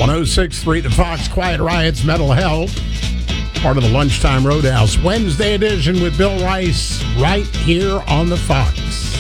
106.3 The Fox, Quiet Riot's Mental Health. Part of the Lunchtime Roadhouse Wednesday edition with Bill Rice right here on the Fox.